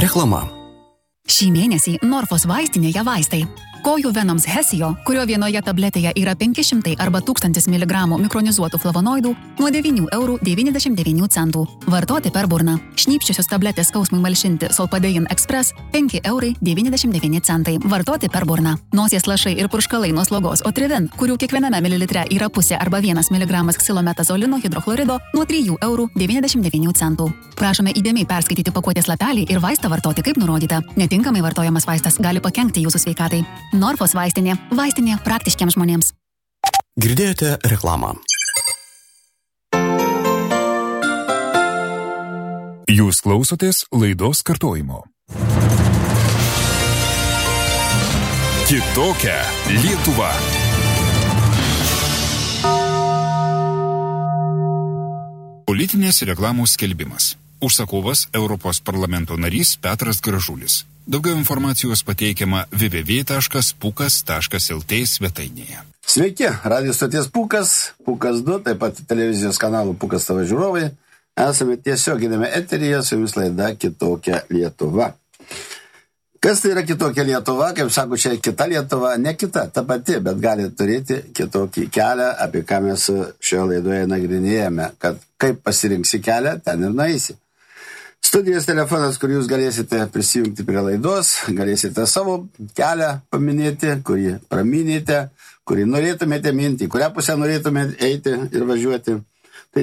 Reklama. Šį mėnesį Norfos vaistinėje vaistai. Kojų venoms Hesio, kurio vienoje tabletėje yra 500 arba 1000 mg mikronizuotų flavonoidų, nuo 9,99 €. Vartoti per burną. Šnypščiosios tabletės skausmui malšinti Solpadein Express 5,99 €. Vartoti per burną. Nosies lašai ir purškalai nuo slogos Otrivin, kurių kiekviename mililitre yra pusė arba 1 mg ksilometazolino hidrochlorido nuo 3,99 €. Prašome įdėmiai perskaityti pakuotės lapelį ir vaistą vartoti kaip nurodyta. Netinkamai vartojamas vaistas gali pakenkti jūsų sveikatai. Norfos vaistinė. Vaistinė praktiškiams žmonėms. Girdėjote reklamą. Jūs klausotės laidos kartojimo. Kitokia Lietuva. Politinės reklamos skelbimas. Užsakovas Europos parlamento narys Petras Gražulis. Daugiau informacijos pateikiama www.pukas.lt svetainėje. Sveiki, radio stoties Pukas, Pukas 2, taip pat televizijos kanalų Pukas TV žiūrovai. Esame tiesioginėme eteryje, su jumis laida Kitokia Lietuva. Kas tai yra kitokia Lietuva? Kaip sako, čia kita Lietuva, ne kita, ta pati, bet gali turėti kitokį kelią, apie ką mes šioje laidoje nagrinėjame, kad kaip pasirinksi kelią, ten ir nueisi. Studijos telefonas, kur jūs galėsite prisijungti prie laidos, galėsite savo kelią paminėti, kurį praminėte, kurį norėtumėte minti, kurią pusę norėtumėte eiti ir važiuoti. Tai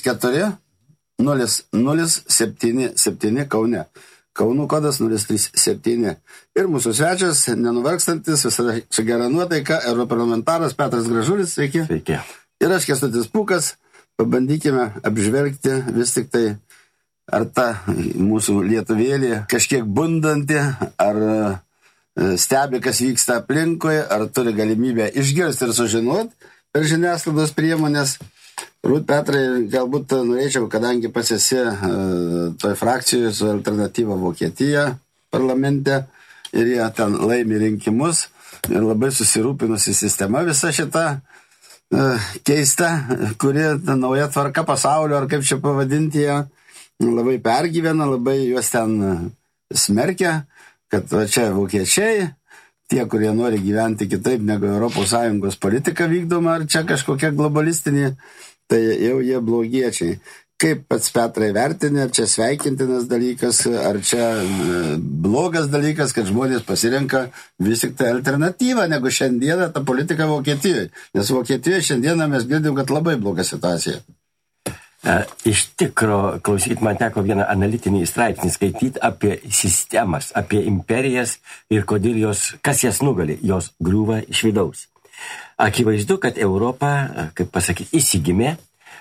34-0077 Kaune. Kaunų kodas 037. Ir mūsų svečias, nenuvarkstantis, visada su gera nuotaika, europarlamentaras Petras Gražulis. Sveiki. Sveiki. Ir aš Kęstutis Pukas. Pabandykime apžvelgti vis tik tai, ar ta mūsų lietuvėlė kažkiek bundanti, ar stebi, kas vyksta aplinkui, ar turi galimybę išgirsti ir sužinoti per žiniasklaidos priemonės. Rūt, Petrai, galbūt norėčiau, kadangi pats esi toj frakcijoje su Alternatyva Vokietija parlamente ir jie ten laimi rinkimus ir labai susirūpinusi sistema visa šita keista, kuri nauja tvarka pasaulio, ar kaip čia pavadinti ją, labai pergyvena, labai juos ten smerkia, kad va čia vokiečiai, tie, kurie nori gyventi kitaip negu ES politika vykdoma, ar čia kažkokia globalistinė, tai jau jie blogiečiai. Kaip pats Petrai vertini, ar čia sveikintinas dalykas, ar čia blogas dalykas, kad žmonės pasirenka vis tik tai alternatyvą, negu šiandieną ta politika Vokietijoje. Nes Vokietijoje šiandieną mes girdim, kad labai bloga situacija. Iš tikro, klausykit, man teko vieną analitinį straipsnį skaityti apie sistemas, apie imperijas ir kodėl jos, kas jas nugali, jos griūva iš vidaus. Akivaizdu, kad Europa, kaip pasakyti, įsigimė,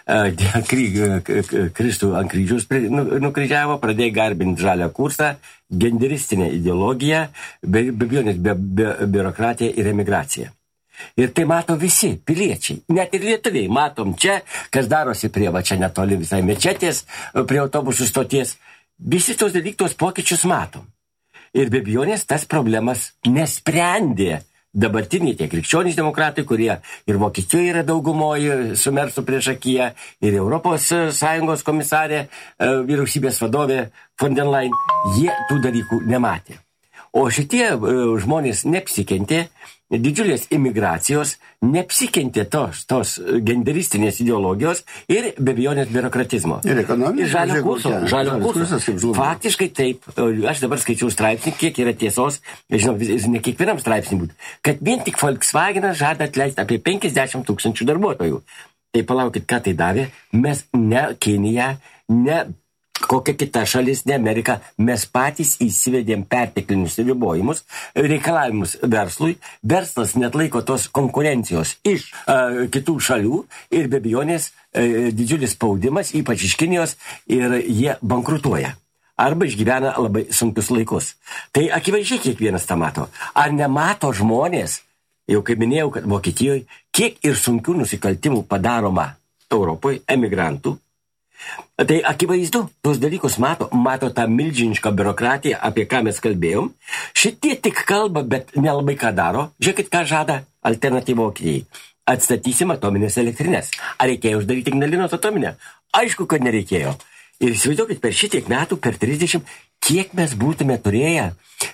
Kristų ant kryžiaus nukryžiavo, pradėjo garbinti žalią kursą, genderistinę ideologiją, be biurokratiją ir emigraciją. Ir tai mato visi piliečiai, net ir lietuviai. Matom čia, kas darosi prie, va čia netoli visai mečetės, prie autobusų stoties. Visi tos dalykus pokyčius matom. Ir be abejonės tas problemas nesprendė dabartiniai tie krikščionys demokratai, kurie ir Vokietijoje yra daugumoje su Mersu priešakyje, ir Europos Sąjungos komisarė, vyriausybės vadovė von der Leyen, jie tų dalykų nematė. O šitie žmonės neapsikentė didžiulės imigracijos, neapsikentė tos genderistinės ideologijos ir be abejonės biurokratizmo. Ir ekonomijos. Žalio kurso. Faktiškai taip. Aš dabar skaičiau straipsnį, kiek yra tiesos, žinau, ne kiekvienam straipsnį būtų, kad vien tik Volkswagenas žada atleisti apie 50 000 darbuotojų. Tai palaukit, ką tai davė? Mes ne Kinija, ne kokia kita šalis, ne Amerika, mes patys įsivedėm perteklinius ribojimus, reikalavimus verslui, verslas net laiko tos konkurencijos iš kitų šalių ir be abejonės didžiulis spaudimas, ypač iš Kinijos, ir jie bankrutuoja. Arba išgyvena labai sunkius laikus. Tai akivaizdžiai kiekvienas tą mato. Ar nemato žmonės, jau kaip minėjau, kad Vokietijoje, kiek ir sunkių nusikaltimų padaroma Europoje, emigrantų. Tai akivaizdu, tos dalykus mato tą milžinišką biurokratiją, apie ką mes kalbėjom. Šitie tik kalba, bet nelabai ką daro. Žiūrėkit, ką žada Alternatyva Vokietijai. Atstatysim atominės elektrinės. Ar reikėjo uždaryti Ignalinos atominę? Aišku, kad nereikėjo. Ir įsivaizduokit, per šitiek metų, per 30, kiek mes būtume turėję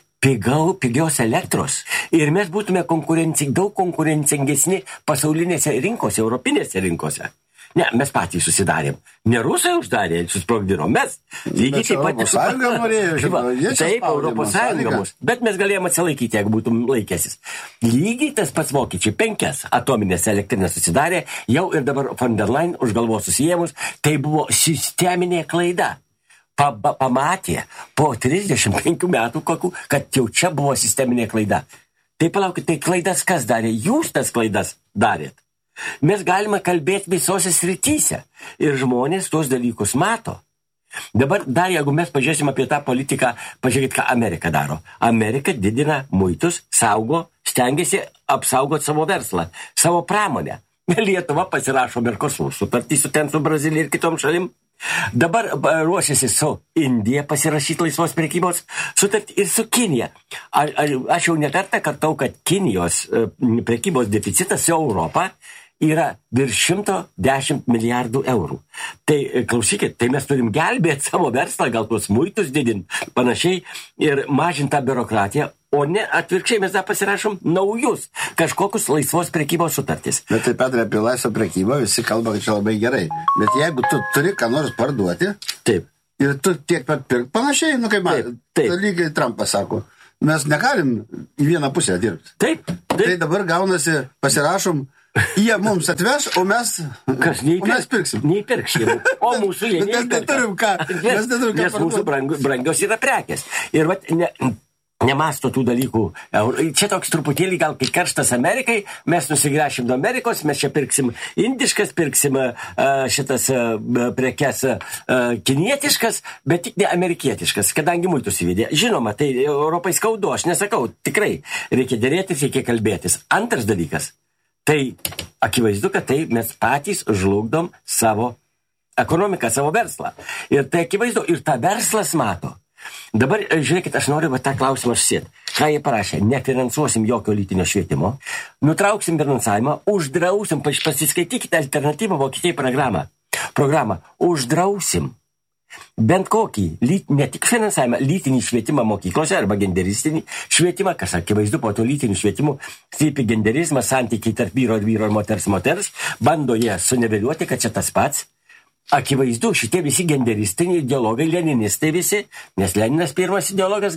pigios elektros ir mes būtume daug konkurencingesni pasaulinėse rinkose, europinėse rinkose. Ne, mes patys susidarėm. Ne rusai uždarė, susprogdino. Mes lygiai taip pat... Europos Sąjunga norėjo, taip, Europos Sąjunga mus. Bet mes galėjome atsilaikyti, jeigu būtum laikęsis. Lygiai tas pats vokiečiai 5 atominės elektrinės susidarė, jau ir dabar von der Leyen už galvos susijėmus, tai buvo sisteminė klaida. Pamatė po 35 metų kokių, kad jau čia buvo sisteminė klaida. Tai palaukit, tai klaidas kas darė? Jūs tas klaidas darėt. Mes galime kalbėti visose srityse ir žmonės tuos dalykus mato. Dabar dar, jeigu mes pažiūrėsim apie tą politiką, pažiūrėkit, ką Amerika daro. Amerika didina muitus, stengiasi apsaugoti savo verslą, savo pramonę. Lietuva pasirašo Mercosur sutartį su Brazilija ir kitom šalim. Dabar ruošiasi su Indija pasirašyti laisvos prekybos sutartį ir su Kinija. Aš jau nekartą kartau, kad Kinijos prekybos deficitas su Europą yra virš 110 milijardų eurų. Tai klausykit, tai mes turim gelbėti savo verslą, gal tuos muitus didinti, panašiai, ir mažinti tą biurokratiją, o ne atvirkščiai mes dar pasirašom naujus kažkokius laisvos prekybos sutartys. Bet taip pat apie laisvą prekybą visi kalba, kad čia labai gerai. Bet jeigu tu turi ką nors parduoti, taip, ir tu tiek pat pirk panašiai, kaip man, lygiai Trumpas sako, mes negalim į vieną pusę dirbti. Taip. Tai dabar gaunasi, pasirašom, jie mums atveš, o mes pirksim. Neįpirksim. O mūsų jie neįpirka. Mes neturim ką. Nes mūsų brangios yra prekės. Ir vat nemasto tų dalykų. Čia toks truputėlį gal kaip karštas Amerikai, mes nusigręšim nuo Amerikos, mes čia pirksim indiškas, pirksim šitas prekes kinietiškas, bet tik ne amerikietiškas, kadangi muitus įvedė. Žinoma, tai Europai skaudu, aš nesakau, tikrai reikia dėrėtis, reikia kalbėtis. Antras dalykas. Tai akivaizdu, kad tai mes patys žlugdom savo ekonomiką, savo verslą. Ir tai akivaizdu, ir tą verslas mato. Dabar, žiūrėkit, aš noriu tą klausimą užsėti. Ką jie parašė? Nefinansuosim jokio lytinio švietimo, nutrauksim finansavimą, uždrausim, pasiskaitykite alternatyvą Vokietijai programą, uždrausim bent kokį, ne tik finansavimą, lytinį švietimą mokyklose arba genderistinį švietimą, kas akivaizdu po to lytinių švietimų, slypi genderizmas, santykiai tarp vyro ir moters, bando jie suniveliuoti, kad čia tas pats. Akivaizdu, šitie visi genderistiniai ideologai, leninistai visi, nes Leninas pirmas ideologas,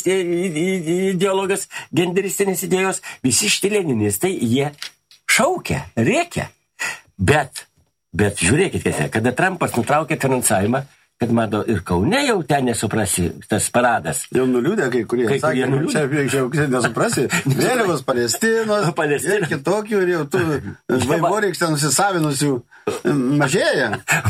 genderistinės idėjos, visi šitie leninistai, jie šaukia, rėkia. Bet žiūrėkit, kada Trumpas nutraukė finansavimą, kad mato ir Kaune jau ten nesuprasi tas paradas. Jau nuliūdė kai kurie. Čia nesuprasi. Vėliavos Palestinos ir kitokių, ir jau tų vaivorykštę ten nusisavinusių mažėja.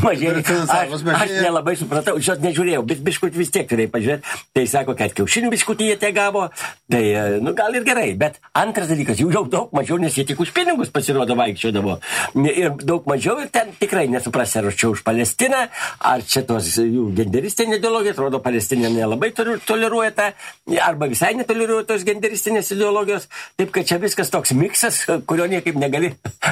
Aš nelabai supratau, šios nežiūrėjau, bet biškut vis tiek turėjai pažiūrėti. Tai sako, kad kiaušinių biškutį jie te gavo, tai gal ir gerai. Bet antras dalykas, jų jau daug mažiau, nes jie tik už pinigus pasirodo vaikščiodavo. Ir daug mažiau, ir ten tikrai nesuprasi, ar čia už Palestiną, ar čia tos jų genderistinė ideologija, atrodo, Palestinė nelabai toleruoja tą, arba visai netoleruoja tos genderistinės ideologijos, taip kad čia viskas toks miksas, kurio niekaip negali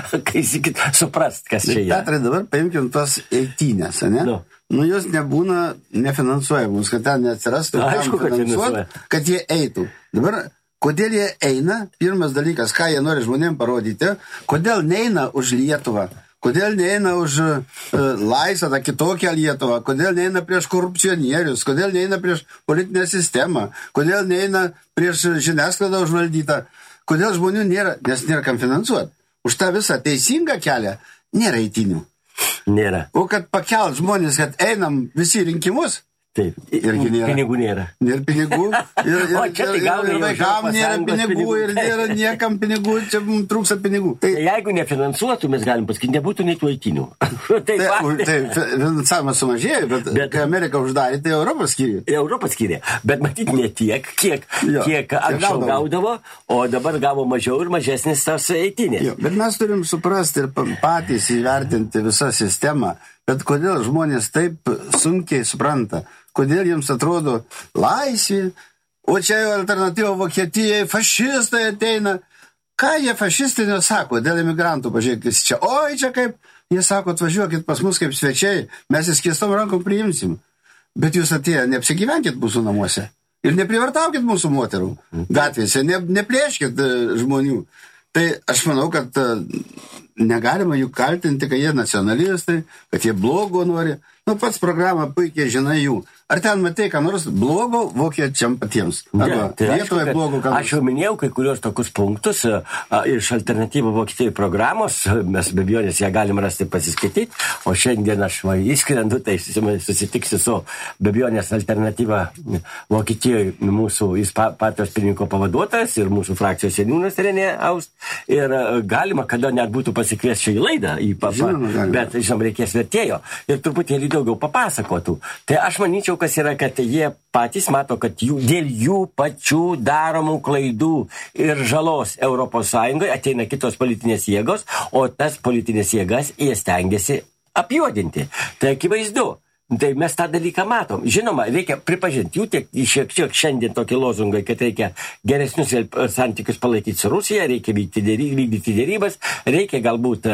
suprast, kas čia yra. Petrai, dabar paimkim tos eitynės, ne? Nu, jos nebūna nefinansuojamus, kad ten neatsirastų, kad jie eitų. Dabar, kodėl jie eina, pirmas dalykas, ką jie nori žmonėm parodyti, kodėl neina už Lietuvą, kodėl neina už laisvą, tą kitokią Lietuvą, kodėl neina prieš korupcionierius, kodėl neina prieš politinę sistemą, kodėl neina prieš žiniasklaidą užvaldytą, kodėl žmonių nėra, nes nėra kam finansuoti. Už tą visą teisingą kelią nėra eitynių. Nėra. O kad pakelt žmonės, kad einam visi rinkimus, taip, pinigų nėra. Nėra pinigų, ir vaikam nėra pinigų, ir nėra niekam pinigų, čia mums trūksta pinigų. Tai jeigu nefinansuotų, mes galim pasakyti, nebūtų nei tų eitinių. Tai finansavimas sumažėjo, bet kai Amerika uždarė, tai Europą skyrė. Bet matyti ne tiek, kiek anksčiau gaudavo, o dabar gavo mažiau ir mažesnis tas eitinė. Bet mes turim suprasti ir patys įvertinti visą sistemą, bet kodėl žmonės taip sunkiai supranta, kodėl jiems atrodo laisvė, o čia jau alternatyva Vokietijai, fašistai ateina. Ką jie fašistai nesako dėl imigrantų, pažiūrėkit čia, oi čia kaip, jie sako, atvažiuokit pas mus kaip svečiai, mes įskiestom rankom priimsim. bet jūs atėję, neapsigyvenkit mūsų namuose ir neprivartaukit mūsų moterų gatvėse, neplėškit žmonių. Tai aš manau, kad negalima jų kaltinti, kad jie nacionalistai, kad jie blogo nori. Nu, pats programą puikiai žinai jų. Ar ten matai, ką nors blogo vokiečiam patiems? Arba Lietuvoje blogo, ką nors? Aš jau minėjau kai kurios tokius punktus iš alternatyvų Vokietijai programos, mes be abejonės ją galim rasti pasiskaityti, o šiandien aš įskrendu, tai susitiksiu su be abejonės alternatyva Vokietijoje mūsų partijos pirmininko pavaduotojas ir mūsų frakcijos seniūnas Renė Aust. Ir galima, kada net būtų pasikviesti šią laidą, bet, žinom, reikės vertėjo. Ir truputėlį daugiau papasakotų. Tai aš manyčiau, kas yra, kad jie patys mato, kad dėl jų pačių daromų klaidų ir žalos Europos Sąjungoje ateina kitos politinės jėgos, o tas politinės jėgas jie stengiasi apjuodinti. Tai akivaizdu. Tai mes tą dalyką matom. Žinoma, reikia pripažinti, jų šiek tiek šiandien tokie lozungai, kad reikia geresnius santykius palaikyti su Rusija, reikia vykdyti dėrybas, reikia galbūt...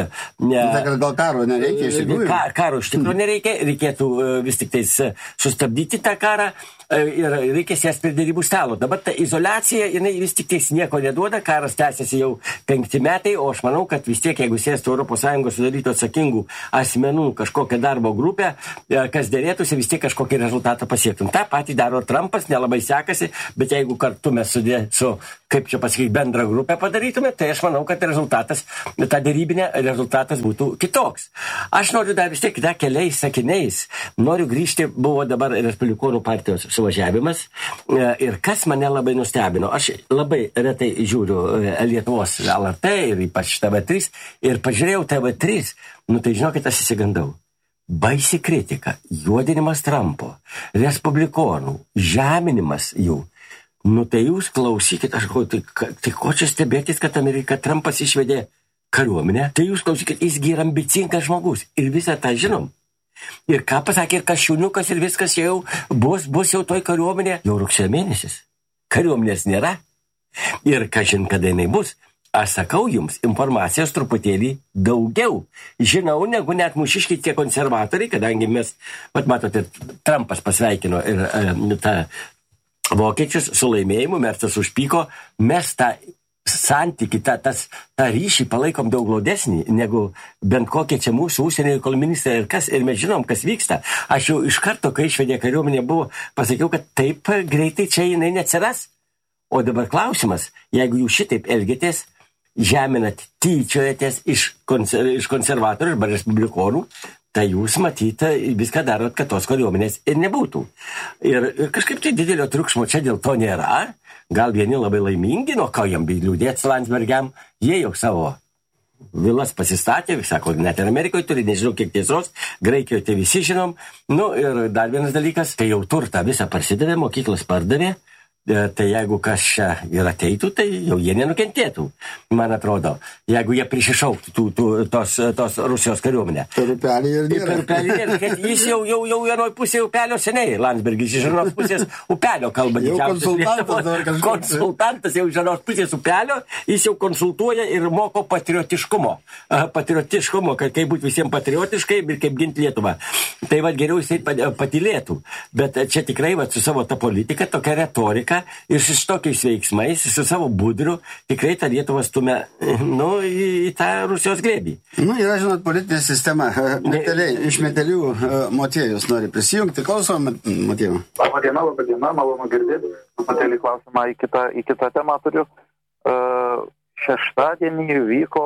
Gal karo nereikia iš tikrųjų? Karo iš tikrųjų nereikia, reikėtų vis tik tais sustabdyti tą karą ir reikia sėsti prie dėrybų stalo. Dabar ta izoliacija, jinai vis tik tais nieko neduoda, karas tęsiasi jau 5 metai, o aš manau, kad vis tiek, jeigu sėstų Europos Sąjungos sudarytų atsakingų asmenų kažkokią darbo grupę, kas dėrėtųsi, vis tiek kažkokį rezultatą pasiektum. Ta patį daro Trumpas, nelabai sekasi, bet jeigu kartu mes su kaip čia pasakyti, bendrą grupę padarytume, tai aš manau, kad rezultatas, ta dėrybinė rezultatas būtų kitoks. Aš noriu dar vis tiek keliais sakiniais, noriu grįžti, buvo dabar Respublikonų partijos suvažiavimas ir kas mane labai nustebino. Aš labai retai žiūriu Lietuvos LRT ir ypač TV3 ir pažiūrėjau TV3, tai žinokit, aš įsigandau. Baisi kritika, juodinimas Trumpo, respublikonų, žeminimas jų. Tai jūs klausykit, aš galvoju, tai ko čia stebėtis, kad Trumpas išvedė kariuomenę? Tai jūs klausykit, jisgi yra ambicingas žmogus ir visą tą žinom. Ir ką pasakė, ir Kasčiūniukas ir viskas jau bus jau toj kariuomenė, jau rugsėjo mėnesis. Kariuomenės nėra. Ir kažin kada jinai bus. Aš sakau jums, informacijos truputėlį daugiau žinau, negu net mūšiškai tie konservatoriai, kadangi mes, matote, Trumpas pasveikino ir tą vokiečius su laimėjimu, Mercas užpyko, mes tą santykį, tą ryšį palaikom daug glaudesnį, negu bent kokie čia mūsų užsienio reikalų ministrai ir mes žinom, kas vyksta. Aš jau iš karto, kai išvedė kariuomenė, pasakiau, kad taip greitai čia jinai neatsiras. O dabar klausimas, jeigu jūs šitaip elgėtės, žeminat, tyčiojatės iš konservatorių arba respublikonų, tai jūs matyti viską darot, kad tos kariuomenės ir nebūtų. Ir kažkaip tai didelio triukšmo čia dėl to nėra. Gal vieni labai laimingi, nuo ko jam liūdėti Landsbergiam, jie jau savo vilas pasistatė, sako, net ir Amerikoje turi, nežinau kiek tiesos, Graikijoje tai visi žinom. Ir dar vienas dalykas, tai jau turtą visą parsidavė, mokyklas pardavė. Tai jeigu kas čia ir ateitų, tai jau jie nenukentėtų, man atrodo. Jeigu jie prisišauktų tos Rusijos kariuomenę. Per upelį ir nėra. Jis jau vienoj pusėje upelio seniai, Landsbergis iš vienos pusės upelio kalba. Jau konsultantas jau iš vienos pusės upelio, jis jau konsultuoja ir moko patriotiškumo. Patriotiškumo, kaip būti visiems patriotiškai ir kaip ginti Lietuvą. Tai geriau jisai patylėtų. Bet čia tikrai su savo ta politika, tokia retorika, ir su tokiais veiksmais, su savo budriu, tikrai tą Lietuvą stumia į tą Rusijos glėbį. Yra, žinot, politinė sistema. Iš Metelių Motiejus nori prisijungti. Klausom, Motiejų. Labą dieną, malonu girdėti. Metelį klausimą į kitą temą turiu. Šeštadienį vyko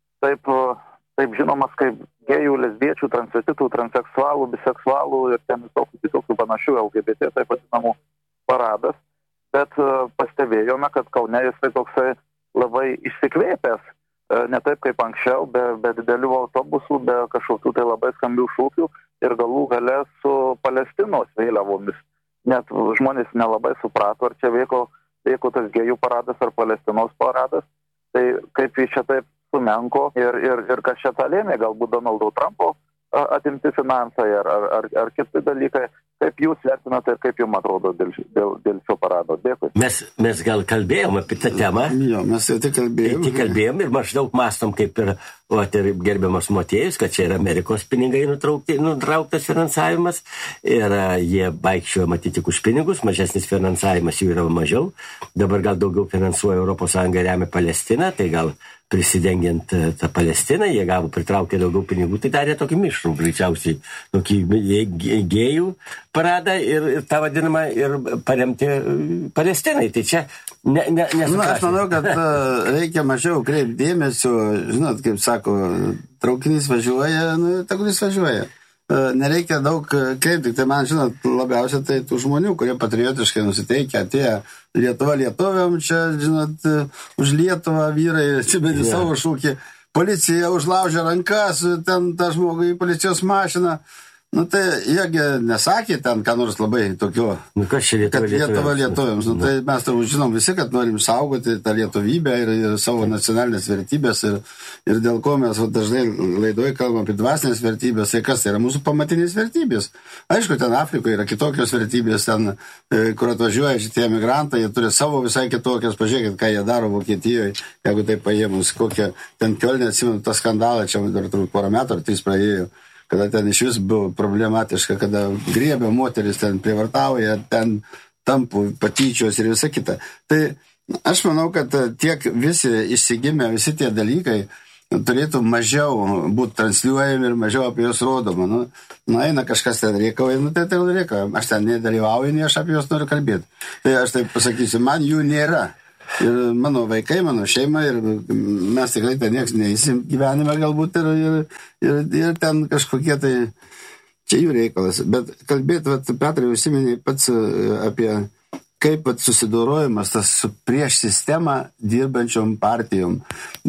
taip žinomas kaip gėjų, lesbiečių, transvestitų, transseksualų, biseksualų ir ten visokių panašių LGBT, taip vadinamų paradas. Bet pastebėjome, kad Kaune jisai toksai labai išsikvėpęs, ne taip kaip anksčiau, be didelių autobusų, be kažkokių tai labai skambių šūkių ir galų gale su Palestinos vėliavomis. Net žmonės nelabai suprato, ar čia vyko tas gėjų paradas ar Palestinos paradas. Tai kaip jis čia taip sumenko ir kas čia tą lėmė, galbūt Donaldo Trumpo atimti finansai ar kiti dalykai. Kaip jūs vertinate ir kaip jums atrodo dėl šio parado? Dėkui. Mes gal kalbėjom apie tą temą. Jo, mes jau tik kalbėjom. Ir maždaug mastom kaip ir gerbiamas Motiejus, kad čia yra Amerikos pinigai nutrauktas finansavimas ir jie vaikščiojo matyti tik už pinigus, mažesnis finansavimas jų yra mažiau. Dabar gal daugiau finansuoja ES remia Palestiną, tai gal prisidengiant tą Palestiną, jie gavo pritraukė daugiau pinigų, tai darė tokį mišrų, greičiausiai, tokį gėjų paradą ir tą vadinamą ir paremti Palestinai. Tai čia aš manau, kad reikia mažiau kreipti dėmesio, žinot, kaip sako, traukinys važiuoja, tegul jis važiuoja. Nereikia daug kreipti, tai man, žinot, labiausiai tai tų žmonių, kurie patriotiškai nusiteikia, atėjo Lietuva lietuviam, čia, žinot, už Lietuvą vyrai atsimeni savo šūkį, policija užlaužė rankas, ten tą žmogų į policijos mašiną. Tai jiegi nesakė ten, ką nors labai tokio, kad Lietuva lietuviams. Tai mes turbūt žinom visi, kad norim saugoti tą lietuvybę ir savo nacionalinės vertybės ir dėl ko mes dažnai laidoje kalbam apie dvasinės vertybės, tai kas tai yra mūsų pamatinės vertybės. Aišku, ten Afrikoje yra kitokios vertybės, ten, kur atvažiuoja šitie emigrantai, jie turi savo visai kitokios, pažiūrėkit, ką jie daro Vokietijoje, jeigu tai paėmus, kokią ten Kiolne, atsimenu tą skandalą, čia dar turbūt porą metų ar 3 praėjo, kada ten iš vis buvo problematiška, kada griebė moteris, ten prievartauja, ten tampų patyčios ir visa kita. Tai aš manau, kad tiek visi išsigimę, visi tie dalykai turėtų mažiau būti transliuojami ir mažiau apie juos rodoma. Eina kažkas ten reikauja, tai reikauja. Aš ten nedalyvauju, aš apie juos noriu kalbėti. Tai aš taip pasakysiu, man jų nėra. Ir mano vaikai, mano šeima, ir mes tikrai ten nieks neįsim gyvenime galbūt ir ten kažkokie tai čia jų reikalas. Bet kalbėti, Petrai, užsiminė pats apie kaip susidorojimas tas su prieš sistemą dirbančiom partijom,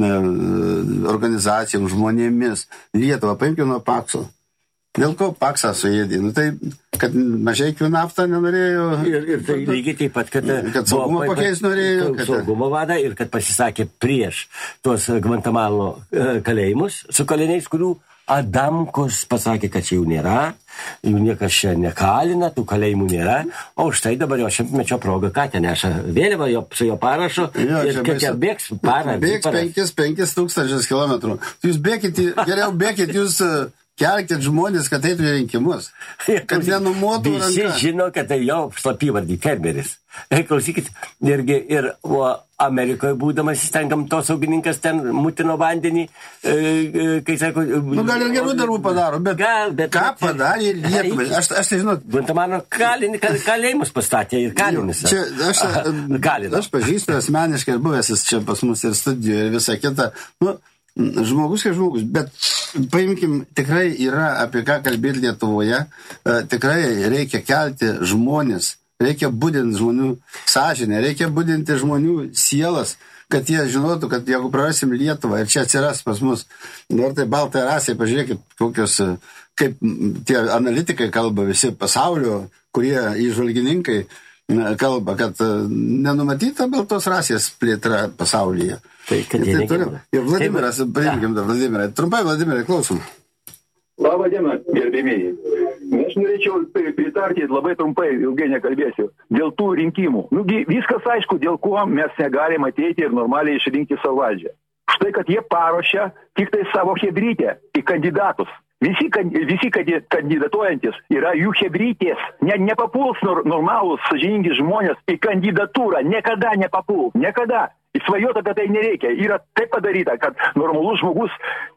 organizacijom, žmonėmis. Lietuvą, paimkime nuo Pakso. Dėl ko Paksą suėdė? Tai, kad Mažeikių naftą nenorėjo. Ir tai lygiai taip pat, kad saugumo pakeis norėjo. Saugumo vadą ir kad pasisakė prieš tuos Gvantamalo kalėjimus su kaliniais, kurių Adamkus pasakė, kad čia jų nėra, jų niekas čia nekalina, tų kalėjimų nėra, o štai dabar jo 100-mečio proga, ką ten neša vėliavą su jo parašu ir kad čia bėgs parą. Bėgs 5,000 kilometrų. Jūs bėkit, geriau bėkit, jūs kelkit žmonės, kad eitų į rinkimus. Kad nenumuotų ranką. Visi žino, kad tai jo slapyvardį fermeris. Klausykit, ir Amerikoje būdamas jis ten gamtosaugininkas ten mutino vandenį, kai sako... gal ir gerų darbų padaro, bet ką padarė Lietuvai? Aš tai žinot... Gvantamalo kalėjimus pastatė ir kalinius. Aš pažįstu asmeniškai ir buvęs čia pas mus ir studijoje ir visą kitą. Žmogus kaip žmogus, bet paimkim, tikrai yra apie ką kalbėti Lietuvoje, tikrai reikia kelti žmonės, reikia budinti žmonių sąžinę, reikia budinti žmonių sielas, kad jie žinotų, kad jeigu prarasim Lietuvą ir čia atsiras pas mus, ar tai baltai rasai, pažiūrėkit, kokios, kaip tie analitikai kalba visi pasaulio, kurie įžvalgininkai kalba, kad nenumatyta baltos rasės plėtra pasaulyje. Tai, ir Vladimiras, paimkim dar Vladimirą. Trumpai, Vladimirai, klausom. Labą dieną, gerbėmėjai. Aš norėčiau pritarti labai trumpai, ilgai nekalbėsiu, dėl tų rinkimų. Viskas aišku, dėl ko mes negalim ateiti ir normaliai išrinkti savo valdžią. Štai, kad jie paruošia tik tai savo hebrytę į kandidatus. Visi kandidatuojantis yra jų hebrytės. Nepapuls normalūs, sąžiningi žmonės į kandidatūrą. Niekada nepapuls. Niekada. Svajoti apie tai nereikia. Yra taip padaryta, kad normalus žmogus,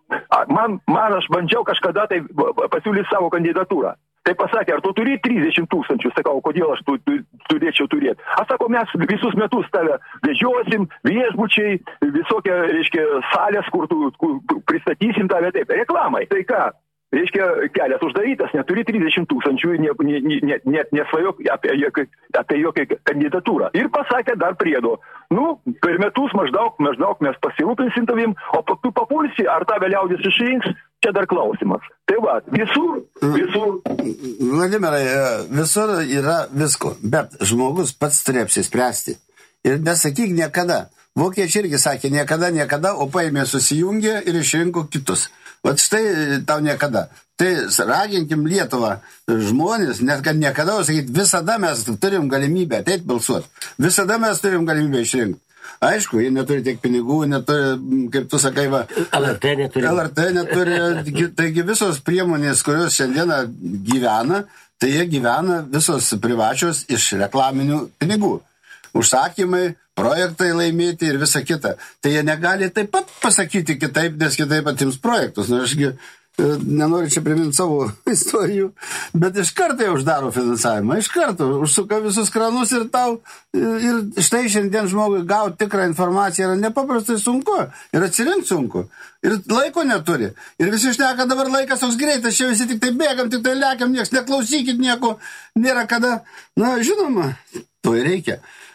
aš bandžiau kažkada tai pasiūlyti savo kandidatūrą. Tai pasakė, ar tu turi 30 000, sakau, kodėl aš turėčiau turėti. Aš sakau, mes visus metus tave vežiosim, viešbučiai, visokie, reiškia, salės, kur pristatysim tave taip, reklamai. Tai ką? Reiškia, kelias uždarytas, neturi 30 000, net nesvajok apie jokią kandidatūrą. Ir pasakė dar priedo. Per metus maždaug mes pasirūpinsim tavim, o tu papulsi, ar tave liaudis išrinks, čia dar klausimas. Tai va, visur. Vladimirai, visur yra visko, bet žmogus pats turi apsispręsti. Ir nesakyk niekada. Vokiečiai irgi sakė niekada, o paėmė susijungė ir išrinko kitus. Vat štai tau niekada. Tai raginkim Lietuvą žmonės, net kad niekada, sakyti, visada mes turim galimybę ateiti balsuoti. Visada mes turim galimybę išrinkti. Aišku, jie neturi tiek pinigų, neturi, kaip tu sakai, LRT neturi. Taigi visos priemonės, kurios šiandieną gyvena, tai jie gyvena visos privačios iš reklaminių pinigų. Užsakymai, projektai laimėti ir visa kita. Tai jie negali taip pat pasakyti kitaip, nes kitaip atims projektus. Nu, ašgi nenoriu čia priminti savo istorijų, bet iš karto jau uždaro finansavimą, iš karto užsuka visus kranus ir tau, ir štai šiandien žmogui gauti tikrą informaciją yra nepaprastai sunku, ir atsirinkti sunku, ir laiko neturi. Ir visi šneka, dabar laikas toks greitas, čia visi tik tai bėgam, tik tai lekiam, nieks neklausykit nieko, nėra kada. Na, žinoma, to ir reikia.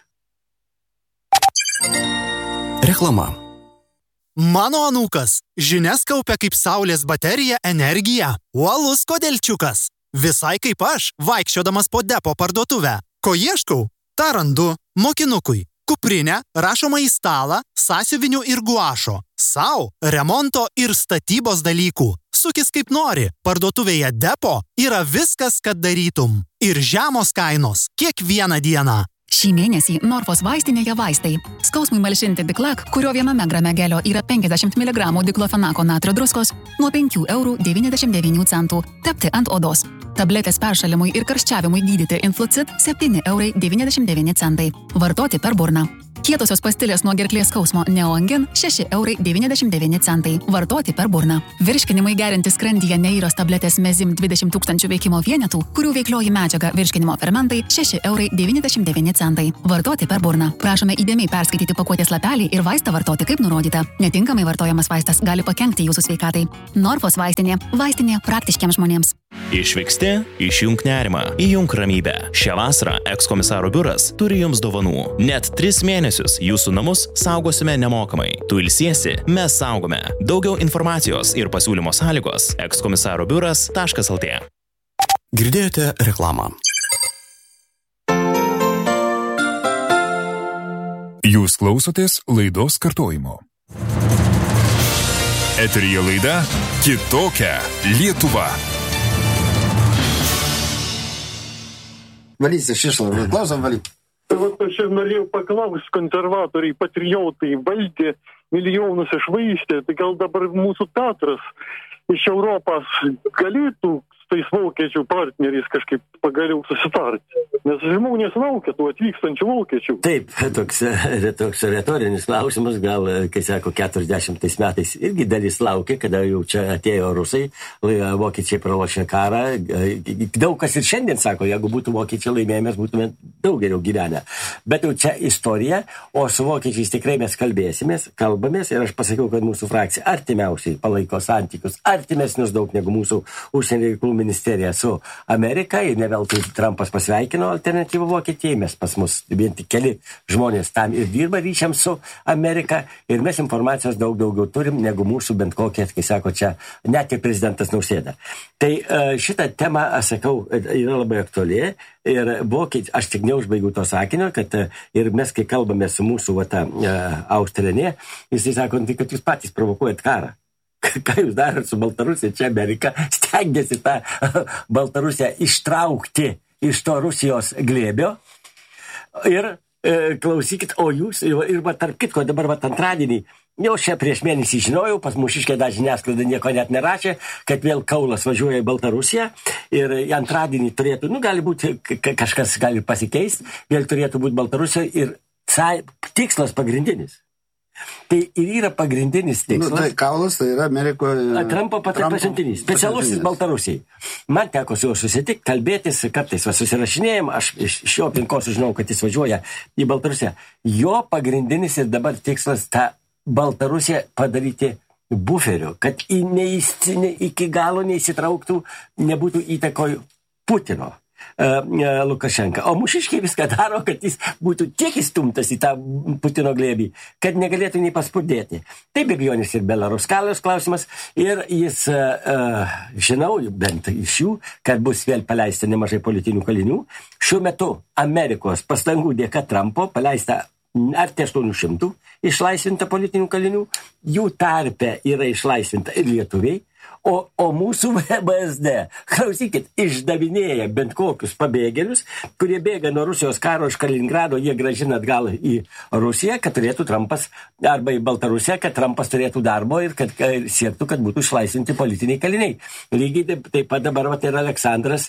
Reklama. Mano anūkas žinias kaupia kaip saulės baterija energiją. Uolus kodelčiukas. Visai kaip aš, vaikščiodamas po depo parduotuvę. Ko ieškau? Ta randu. Mokinukui. Kuprinę, rašomą į stalą, sąsiuvinių ir guašo. Sau, remonto ir statybos dalykų. Sukis kaip nori. Parduotuvėje depo yra viskas, kad darytum. Ir žemos kainos. Kiekvieną dieną. Šį mėnesį Norfos vaistinėje vaistai. Skausmui malšinti Diklak, kurio viename grame gelio yra 50 mg diklofenako natrio druskos, nuo 5,99 €. Tepti ant odos. Tabletės peršalimui ir karščiavimui gydyti Influcid 7,99 €. Vartoti per burną. Kietosios pastilės nuo gerklės skausmo Neoangin 6,99 €. Vartoti per burną. Virškinimui gerinti skrandyje Neiros tabletės Mezim 20 000 veikimo vienetų, kurių veiklioji medžiaga virškinimo fermentai 6,99 €. Vartoti per burną. Prašome įdėmiai perskaityti pakuotės lapelį ir vaistą vartoti kaip nurodyta. Netinkamai vartojamas vaistas gali pakenkti jūsų sveikatai. Norfos vaistinė. Vaistinė praktiškiams žmonėms. Išvyksti, išjunk nerimą, įjunk ramybę. Šią vasarą ekskomisaro biuras turi jums dovanų. Net 3 mėnesius jūsų namus saugosime nemokamai. Tu ilsiesi, mes saugome. Daugiau informacijos ir pasiūlymo sąlygos ekskomisarobiuras.lt. Girdėjote reklamą. Jūs klausotės laidos kartojimo. Eteryje laida Kitokia Lietuva. Valys iš išlavų. Klausom, Valys. Tai vat aš ir norėjau paklausti, konservatoriai, patriotai valdė, milijonus išvaistė, tai gal dabar mūsų teatras iš Europos galėtų su tais vokiečių partneriais kažkaip pagaliau susitarti. Nes žmonės laukia tų atvykstančių vokiečių. Taip, toks retorinis klausimas, gal, kai sako, 40 metais irgi dalis laukia, kada jau čia atėjo rusai, vokiečiai pralošė karą. Daug kas ir šiandien sako, jeigu būtų vokiečiai laimėję, mes būtume daug geriau gyvenę. Bet jau čia istorija, o su vokiečiais tikrai mes kalbamės ir aš pasakiau, kad mūsų frakcija artimiausiai palaiko santykius, artimesnius daug negu mūsų užsienio reikalų ministerija su Amerika, ir ne veltui Trumpas pasveikino alternatyvą Vokietijai, mes pas mus vien tik keli žmonės tam ir dirba ryšiams su Amerika, ir mes informacijos daug daugiau turim negu mūsų bent kokie, kai sako čia, net ir prezidentas Nausėda. Tai šitą temą, aš sakau, yra labai aktuali, ir aš tik neužbaigiau to sakinio, kad ir mes, kai kalbame su mūsų Austrienė, jisai sako, kad jūs patys provokuojat karą. Ką jūs darot su Baltarusija, čia Amerika stengiasi tą Baltarusiją ištraukti iš to Rusijos glėbio. Ir klausykit, o jūs, ir tarp kitko, dabar antradienį, jau čia prieš mėnesį žinojau, pas mūšiškė dar žiniasklaida nieko net nerašė, kad vėl Kaulas važiuoja į Baltarusiją, ir antradienį turėtų, gali būti, kažkas gali pasikeisti, vėl turėtų būti Baltarusijoje, ir tikslas pagrindinis. Tai ir yra pagrindinis tikslas. Tai Kaulas, tai yra Amerikoje... Trumpo pasiuntinys, specialusis Baltarusijai. Man teko su juo susitikti, kalbėtis, kartais susirašinėjom, aš iš jo aplinkos žinau, kad jis važiuoja į Baltarusiją. Jo pagrindinis ir dabar tikslas tą Baltarusiją padaryti buferiu, kad iki galo neįsitrauktų, nebūtų įtakoj Putino. Lukašenka. O mūšiškiai viską daro, kad jis būtų tiek įstumtas į tą Putino glėbį, kad negalėtų nei paspurdėti. Tai be abejonės ir Belaruskalijos klausimas, ir jis, žinau, bent iš jų, kad bus vėl paleista nemažai politinių kalinių. Šiuo metu Amerikos pastangų dėka Trumpo paleista arti 800 išlaisvinta politinių kalinių, jų tarpe yra išlaisvinta ir lietuviai, O mūsų BSD, klausykit, išdavinėja bent kokius pabėgėlius, kurie bėga nuo Rusijos karo iš Kaliningrado, jie grąžina atgal į Rusiją, kad turėtų Trumpas, arba į Baltarusiją, kad Trumpas turėtų darbo ir kad siektų, kad būtų išlaisvinti politiniai kaliniai. Lygiai taip pat dabar yra Aleksandras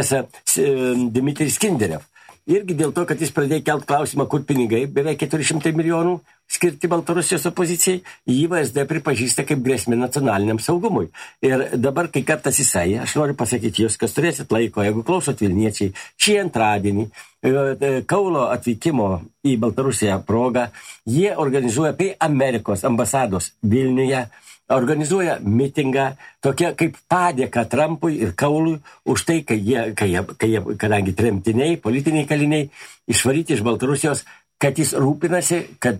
Dmitrijus Kinderev. Irgi dėl to, kad jis pradėjo kelt klausimą, kur pinigai, beveik 400 milijonų skirti Baltarusijos opozicijai, jį VSD pripažįsta kaip grėsmė nacionaliniam saugumui. Ir dabar, kai kartas jisai, aš noriu pasakyti jūs, kas turėsit laiko, jeigu klausot Vilniečiai, šį antradienį, Kaulo atvykimo į Baltarusiją progą, jie organizuoja prie Amerikos ambasados Vilniuje, organizuoja mitingą, tokia kaip padėka Trumpui ir Kaului už tai, kadangi tremtiniai, politiniai kaliniai, išvaryti iš Baltarusijos, kad jis rūpinasi, kad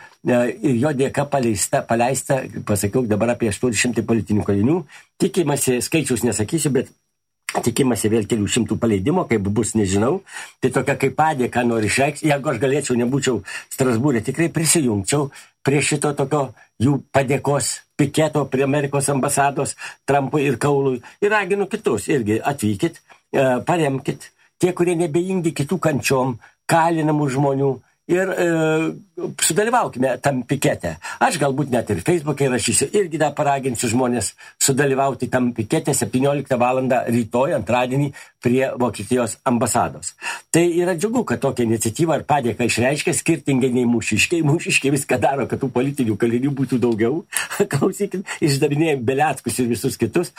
ir jo dėka paleista, pasakiau dabar apie 800 politinių kalinių, tikimasi, skaičius nesakysiu, bet tikimasi vėl kelių šimtų paleidimo, kaip bus, nežinau. Tai tokia kaip padėka nori išreikšti. Jeigu aš galėčiau, nebūčiau Strasbūrė, tikrai prisijungčiau prie šito tokio jų padėkos piketo prie Amerikos ambasados Trumpui ir Kaului. Ir raginu kitus irgi atvykit, paremkit tie, kurie nebejingi kitų kančiom, kalinamų žmonių. Ir sudalyvaukime tam pikete. Aš galbūt net ir Facebook'e rašysiu, irgi dar paraginsiu žmonės sudalyvauti tam pikete 17 valandą rytoj, antradienį, prie Vokietijos ambasados. Tai yra džiugu, kad tokia iniciatyva ar padėka išreiškia skirtingai nei mūšiškiai. Mūšiškiai viską daro, kad tų politinių kalinių būtų daugiau. Klausykit, išdavinėjom Beliackus ir visus kitus,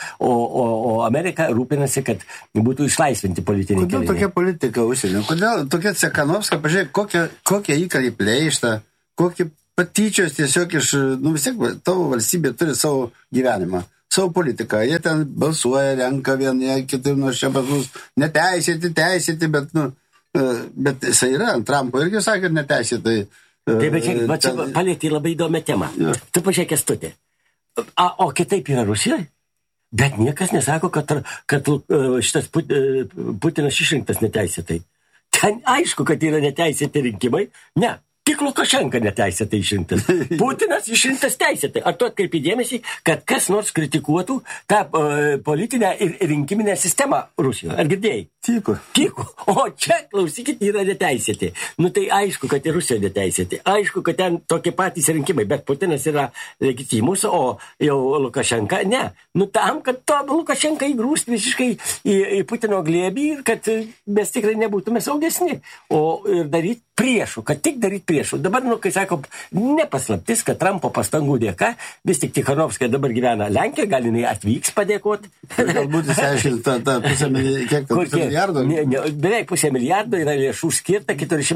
o Amerika rūpinasi, kad būtų išlaisvinti politiniai kaliniai. Kodėl tokia politika užsienio? Kodėl tokia Cekanovska, pažiūrėk, kokie įkaliai pleišta, kokie patyčios tiesiog iš, vis tiek tavo valstybė turi savo gyvenimą, savo politiką. Jie ten balsuoja, renka vieni, kiti, čia pas mus neteisėti, bet jisai yra ant Trumpo irgi sakė, neteisėtai. Taip, bet čia palėtė labai įdomią temą. Ja. Tu pažiūrėk, Kęstuti. O kitaip yra Rusijoje? Bet niekas nesako, kad šitas Putinas išrinktas neteisėtai. Ten aišku, kad yra neteisėti rinkimai. Ne, tik Lukašenka neteisėtai išrinktas. Putinas išrinktas teisėtai. Ar tu atkreipi dėmesį, kad kas nors kritikuotų tą politinę ir rinkiminę sistemą Rusijoje? Ar girdėjai? Tyku. O čia, klausykit, yra neteisėti. Nu tai aišku, kad ir Rusijoje neteisėti. Aišku, kad ten tokie patys rinkimai, bet Putinas yra legitimus, o jau Lukašenka ne. Nu tam, kad to Lukašenka įgrūst visiškai į Putino glėbį ir kad mes tikrai nebūtume saugesni. O ir daryti priešų, kad tik daryti priešų. Dabar, kai sako, nepaslaptis, kad Trumpo pastangų dėka, vis tik Tikhanovskaja dabar gyvena Lenkijoje, gal jinai atvyks padėkoti. Galbūt jis aiškins tą pusę milijardo. Beveik pusę milijardo yra lėšų skirta,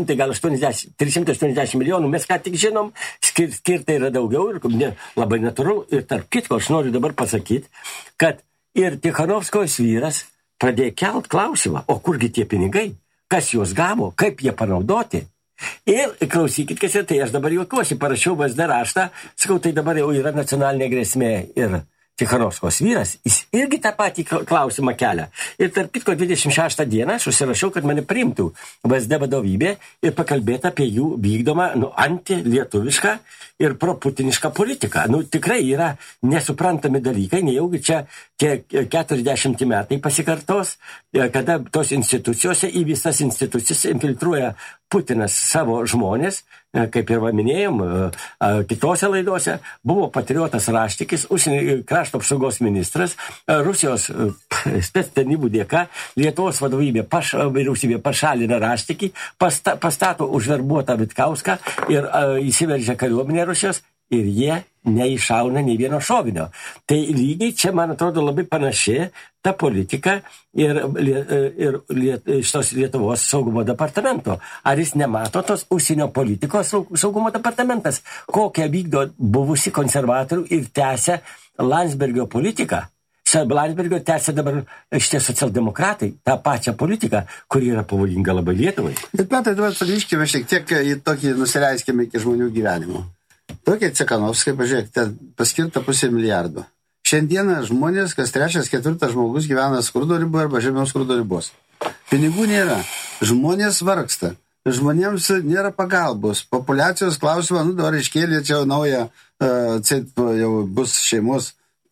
380 milijonų. Mes ką tik žinom, skirta yra daugiau ir labai natūralu. Ir tarp kitko, aš noriu dabar pasakyti, kad ir Tikhanovskajos vyras pradėjo kelt klausimą, o kurgi tie pinigai, kas juos gavo, kaip jie panaudoti. Ir klausykit, kas yra tai, aš dabar juokiuosi, parašiau VSD raštą, sakau, tai dabar jau yra nacionalinė grėsmė ir Tikhanovskos vyras, jis irgi tą patį klausimą kelia. Ir tarp kitko 26 dieną aš užsirašiau, kad mane priimtų VSD vadovybė ir pakalbėti apie jų vykdomą antilietuvišką ir proputinišką politiką. Tikrai yra nesuprantami dalykai, nejaugi čia tie 40 metai pasikartos, kada tos institucijose į visas institucijas infiltruoja Putinas savo žmonės, kaip ir minėjom, kitose laidose, buvo patriotas Raštikis, krašto apsaugos ministras, Rusijos spectarnybų dėka, Lietuvos vyriausybė pašalina Raštikį, pastato užverbuotą Vitkauską ir įsiveržia kariuomenė Rusijos ir jie neišauna nei vieno šovinio. Tai lygiai čia, man atrodo, labai panaši ta politika ir šitos Lietuvos saugumo departamento. Ar jis nemato tos užsienio politikos saugumo departamentas, kokią vykdo buvusi konservatorių ir tęsia Landsbergio politiką? Landsbergio tęsia dabar šitie socialdemokratai tą pačią politiką, kuri yra pavojinga labai Lietuvai. Bet metai, dabar sugrįžkime šiek tiek į tokį nusileiskime iki žmonių gyvenimo. Tokie Cekanovskai, pažiūrėk, paskirta 500 milijardo. Šiandieną žmonės, kas 3-4 žmogus gyvena skurdo riboje arba žemiau skurdo ribos. Pinigų nėra. Žmonės vargsta. Žmonėms nėra pagalbos. Populiacijos klausimą, dabar iškėlė čia naują, jau bus šeimos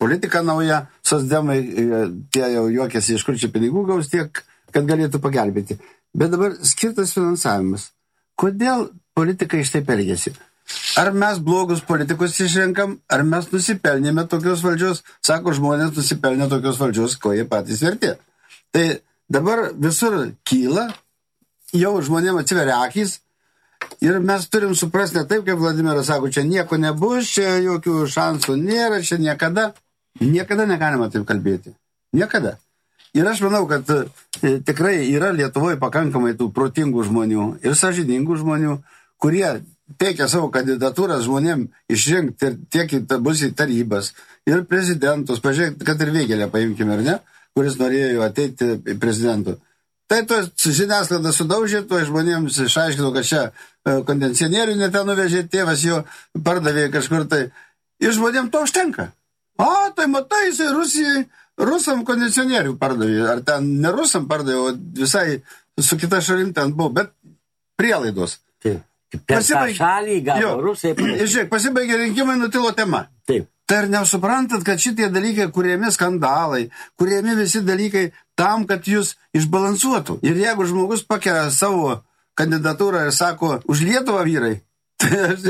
politika nauja, socdemai, tie jau juokėsi, iš kur čia pinigų gaus tiek, kad galėtų pagelbėti. Bet dabar skirtas finansavimas. Kodėl politikai šitaip elgėsi? Ar mes blogus politikus išrenkam, ar mes nusipelnėme tokios valdžios? Sako, žmonės nusipelnė tokios valdžios, ko jie patys vertė. Tai dabar visur kyla, jau žmonėm atsiveria akys, ir mes turim suprasti ne taip, kaip Vladimiras sako, čia nieko nebus, čia jokių šansų nėra, čia niekada negalima taip kalbėti. Niekada. Ir aš manau, kad tikrai yra Lietuvoje pakankamai tų protingų žmonių ir sąžiningų žmonių, kurie teikia savo kandidatūras žmonėm išrinkti ir tiek bus į tarybas ir prezidentus, pažiūrėk, kad ir Vėgėlę paimkime, ar ne, kuris norėjo ateiti į prezidentų. Tai to žiniasklaida sudaužė, to žmonėms išaiškino, kad čia kondicionierių neten nuvežė, tėvas jo pardavė kažkur tai. Ir žmonėm to užtenka. Tai matai, jisai rusam kondicionierių pardavė, ar ten ne rusam pardavė, o visai su kita šalim ten buvo, bet prielaidos. Taip. Per tą šalį gavo rusai. Žiūrėk, pasibaigė rinkimai, nutilo tema. Taip. Tai ar nesuprantat, kad šitie dalykai, kuriami skandalai, kuriami visi dalykai tam, kad jūs išbalansuotų. Ir jeigu žmogus pakelia savo kandidatūrą ir sako, už Lietuvą vyrai, tai aš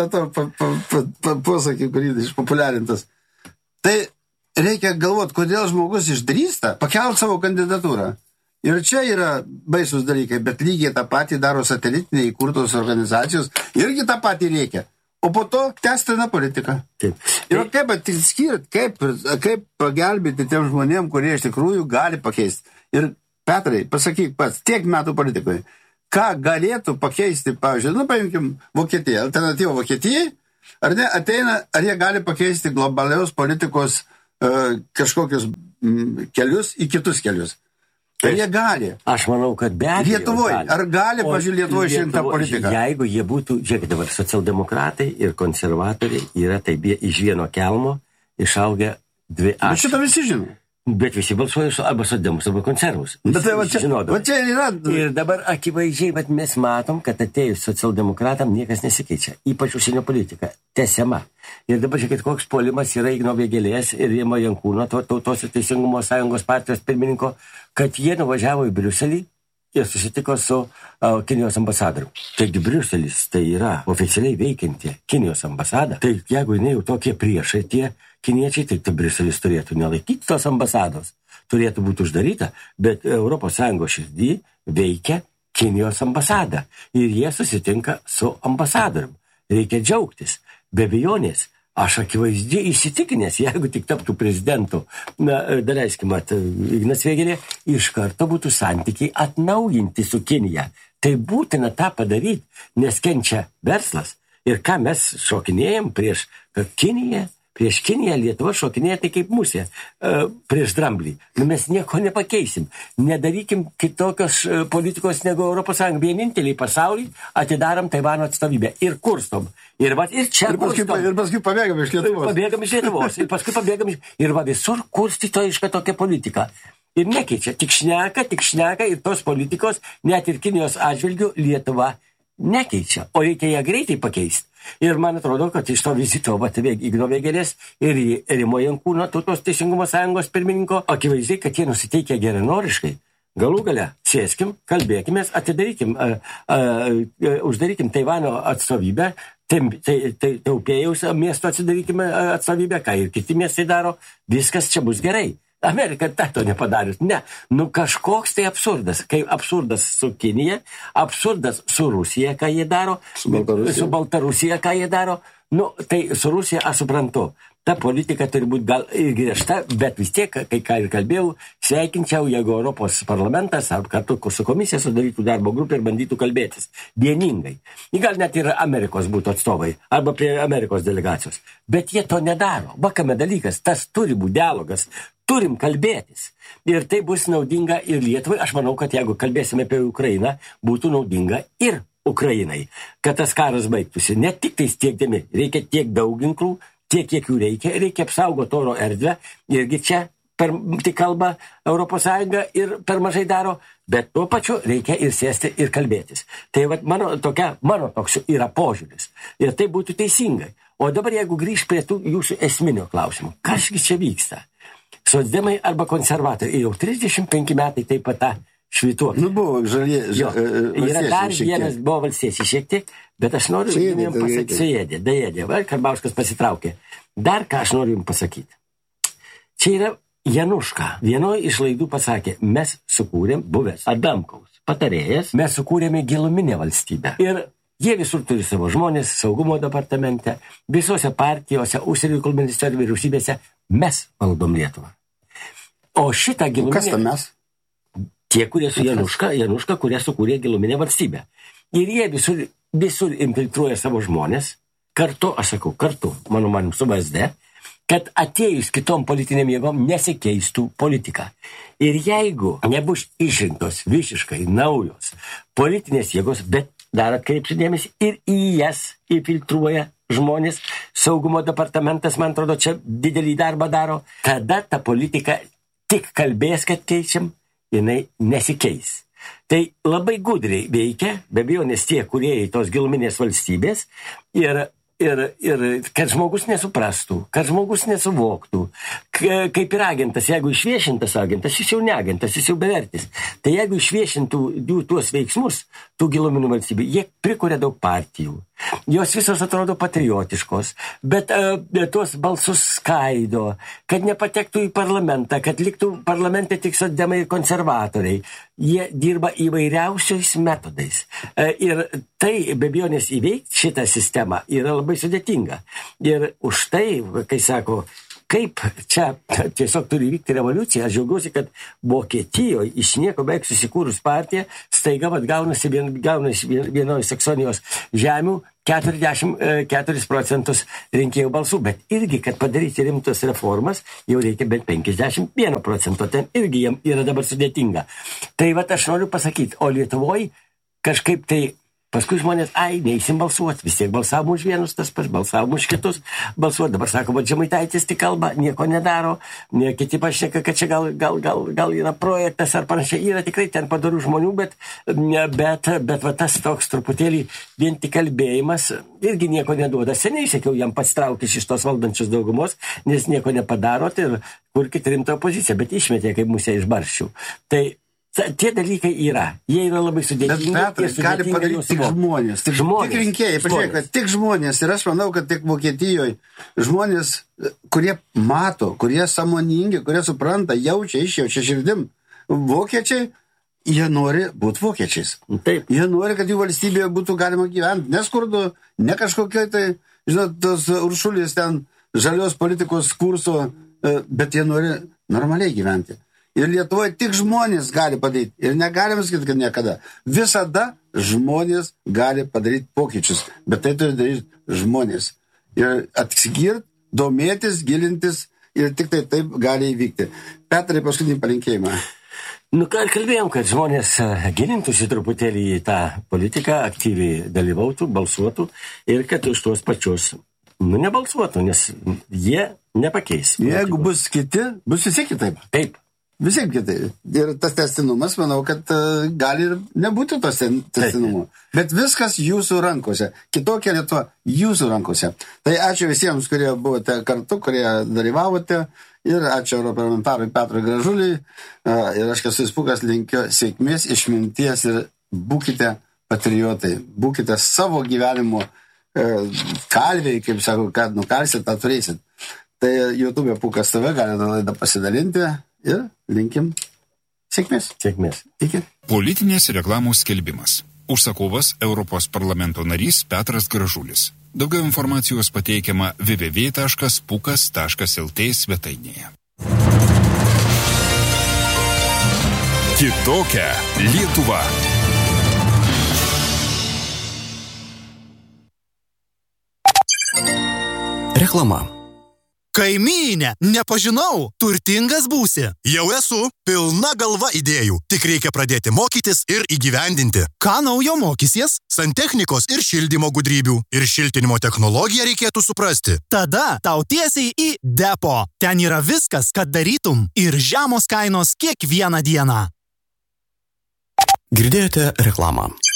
posakį, kurį išpopuliarintas, tai reikia galvoti, kodėl žmogus išdrįsta pakelt savo kandidatūrą. Ir čia yra baisus dalykai, bet lygiai tą patį daro satelitiniai įkurtos organizacijos, irgi tą patį reikia. O po to testina politika. Taip. Ir kaip atskirti, kaip pagelbėti tiem žmonėm, kurie iš tikrųjų gali pakeisti. Ir Petrai, pasakyk pats, tiek metų politikoje, ką galėtų pakeisti, pavyzdžiui, paimkim Vokietiją, alternatyvą Vokietijai, ar ne, ateina, ar jie gali pakeisti globalios politikos kažkokius kelius į kitus kelius. Ar jie gali? Aš manau, kad be abejo. Lietuvoje. Ar gali, pažiūrėjau, Lietuvoje išrinktą politiką? Jeigu jie būtų, žiūrėkit dabar, socialdemokratai ir konservatoriai yra taip iš vieno kelmo išaugę dvi ašis. Bet šitą visi žino. Bet visi balsuoja arba socdemus, arba konservus. Bet tai va čia yra. Ir dabar akivaizdžiai, bet mes matom, kad atėjus socialdemokratam niekas nesikeičia. Ypač užsienio politika. Tęsiama. Ir dabar žiūrėkit, koks puolimas yra Igno Vėgėlės ir Rimo Jankūno, Tautos ir Teisingumo sąjungos partijos pirmininko, kad jie nuvažiavo į Briuselį ir susitiko su Kinijos ambasadoriu. Taigi Briuselis tai yra oficialiai veikianti Kinijos ambasada. Tai jeigu jinai jau tokie priešai tie kiniečiai, tai Briuselis turėtų nelaikyti tos ambasados. Turėtų būti uždaryta, bet ES širdį veikia Kinijos ambasada. Ir jie susitinka su ambasadorium. Reikia džiaugtis. Be abejonės. Aš akivaizdžiai įsitikinęs, jeigu tik taptų prezidentu, daleiskim, Ignas Vėgėlė, iš karto būtų santykiai atnaujinti su Kinija. Tai būtina tą padaryti, nes kenčia verslas. Ir ką mes šokinėjom prieš Kiniją, Lietuva šokinėja tai kaip musė prieš dramblį. Mes nieko nepakeisim. Nedarykim kitokios politikos negu ES. Vieninteliai pasaulyje atidarom Taivano atstovybę ir kurstom. Ir čia kurstom. Ir paskui pabėgam iš Lietuvos. Pabėgam iš Lietuvos. Ir paskui pabėgam iš... Ir visur kurstytojiška tokia politika. Ir nekeičia. Tik šneka ir tos politikos, net ir Kinijos atžvilgių Lietuva nekeičia. O reikia ją greitai pakeisti. Ir man atrodo, kad iš to vizito Igno Vėgėlės ir Rimo Jankūno, Tautos Teisingumo sąjungos pirmininko, akivaizdžiai, kad jie nusiteikia geranoriškai. Galų gale, sėskim, kalbėkimės, uždarykim Taivano atstovybę, Taupėjaus miesto atsidarykime atstovybę, ką ir kiti miestai daro, viskas čia bus gerai. Amerika to nepadarius. Ne. Kažkoks tai absurdas. Kai absurdas su Kinija, absurdas su Rusija, ką jie daro, su Baltarusija, ką jie daro. Tai su Rusija aš suprantu. Ta politika turi būti gal ir griežta, bet vis tiek, kai ką ir kalbėjau, sveikinčiau, jeigu Europos parlamentas ar kartu su komisija sudarytų darbo grupę ir bandytų kalbėtis vieningai. Gal net ir Amerikos būtų atstovai, arba prie Amerikos delegacijos. Bet jie to nedaro. Vakame dalykas, tas turi būti dialogas. Turim kalbėtis. Ir tai bus naudinga ir Lietuvai. Aš manau, kad jeigu kalbėsime apie Ukrainą, būtų naudinga ir Ukrainai. Kad tas karas baigtųsi. Ne tik tai tiekdami. Reikia tiek daug ginklų, tiek kiek jų reikia apsaugoti oro erdvę. Irgi čia tik kalba ES ir per mažai daro. Bet tuo pačiu reikia ir sėsti ir kalbėtis. Tai mano toks yra požiūris. Ir tai būtų teisingai. O dabar jeigu grįž prie tų jūsų esminio klausimų, kasgi čia vyksta? Socdemai arba konservatoriai, jau 35 metai taip pat tą švytuoklį. Nu, buvo yra dar vienas, buvo valstiečiai šiek tiek, bet aš noriu jums pasakyti, suėdė, Karbauskis pasitraukė. Dar ką aš noriu jums pasakyti. Čia yra Januška. Vienoje iš laidų pasakė, mes sukūrėm, buvęs Adamkaus patarėjas, mes sukūrėme giluminę valstybę. Ir jie visur turi savo žmonės, saugumo departamente, visose partijose, užsienio reikalų ministerijos, vyriausybėse, mes valdom Lietuvą. O šitą giluminę... Kas tam mes? Tie, kurie su Januška, kurie sukūrė giluminę valstybę. Ir jie visur infiltruoja savo žmonės, kartu, mano manim, su VSD, kad atėjus kitom politinėm jėgom nesikeistų politika. Ir jeigu nebus išrinktos visiškai naujos politinės jėgos, bet dar atkreipsiu dėmesį, ir į jas infiltruoja žmonės, saugumo departamentas, man atrodo, čia didelį darbą daro, tada ta politika tik kalbės, kad keičiam, jinai nesikeis. Tai labai gudriai veikia, be abejo, nes tie, kurie į tos giluminės valstybės ir kad žmogus nesuprastų, kad žmogus nesuvoktų, kaip ir agentas, jeigu išviešintas agentas, jis jau ne agentas, jis jau bevertis. Tai jeigu išviešintų jų tuos veiksmus, tų giluminių valstybių, jie prikuria daug partijų. Jos visos atrodo patriotiškos, bet tuos balsus skaido, kad nepatektų į parlamentą, kad liktų parlamente tik socdemai ir konservatoriai. Jie dirba įvairiausiais metodais. Ir tai, be abejonės, įveikti šitą sistemą yra labai sudėtinga. Ir už tai, kai sako, kaip čia tiesiog turi vykti revoliucija, aš džiaugiuosi, kad Vokietijoje iš nieko beveik susikūrus partija staiga gaunasi vienoje Saksonijos žemių 44% rinkėjų balsų, bet irgi, kad padaryti rimtas reformas, jau reikia bent 51%, ten irgi jiem yra dabar sudėtinga. Tai vat aš noriu pasakyti, o Lietuvoje kažkaip tai paskui žmonės, neįsim balsuoti, vis tiek balsavom už vienus, tas pats balsavom už kitus balsuoti. Dabar sako, va Žemaitaitis tik kalba, nieko nedaro, kiti pašneka, kad čia gal yra projektas ar panašiai. Yra tikrai ten padarų žmonių, bet va tas toks truputėlį vien tik kalbėjimas irgi nieko neduoda. Seniai sakiau, jam pats traukis iš tos valdančios daugumos, nes nieko nepadarot ir kurkit rimtą opoziciją, bet išmetė kaip musę iš barščių. Tai tie dalykai yra. Jie yra labai sudėtingi. Bet Petras gali padaryti tik žmonės. Tik rinkėjai. Pažiūrėk, tik žmonės. Ir aš manau, kad tik Vokietijoje žmonės, kurie mato, kurie sąmoningi, kurie supranta, jaučia, išjaučia širdim. Vokiečiai, jie nori būti vokiečiais. Taip. Jie nori, kad jų valstybėje būtų galima gyventi. Neskurdu, ne kažkokiai tai, žinot, tos Uršulės ten žalios politikos kurso, bet jie nori normaliai gyventi. Ir Lietuvoje tik žmonės gali padaryti. Ir negalim sakyti, kad niekada. Visada žmonės gali padaryti pokyčius. Bet tai turi daryti žmonės. Ir atsigirti, domėtis, gilintis ir tik tai taip gali įvykti. Petrai, paskutinį palinkėjimą. Nu, ką kalbėjom, kad žmonės gilintųsi truputėlį į tą politiką, aktyviai dalyvautų, balsuotų ir kad už tuos pačius nebalsuotų, nes jie nepakeis. Jeigu bus kiti, bus visi kitaip. Taip. Visai kitai. Ir tas tęstinumas, manau, kad gali ir nebūti tos tęstinumo. Bet viskas jūsų rankose. Kitokia Lietuva jūsų rankose. Tai ačiū visiems, kurie buvote kartu, kurie dalyvavote. Ir ačiū europarlamentarui Petrui Gražuliui. Ir aš esu Spūkas, linkiu sėkmės, išminties ir būkite patriotai. Būkite savo gyvenimo kalviai, kaip sako, kad nukalsit, tą turėsit. Tai YouTube Pūkas TV galite laidą pasidalinti. Ir linkim sėkmės. Sėkmės. Iki. Politinės reklamos skelbimas. Užsakovas Europos parlamento narys Petras Gražulis. Daugiau informacijos pateikiama www.pukas.lt svetainėje. Kitokia Lietuva. Reklama. Kaimynė, nepažinau, turtingas būsi. Jau esu, pilna galva idėjų. Tik reikia pradėti mokytis ir įgyvendinti. Ką naujo mokysies? Santechnikos ir šildymo gudrybių. Ir šiltinimo technologiją reikėtų suprasti. Tada tau tiesiai į depo. Ten yra viskas, kad darytum. Ir žemos kainos kiekvieną dieną. Girdėjote reklamą.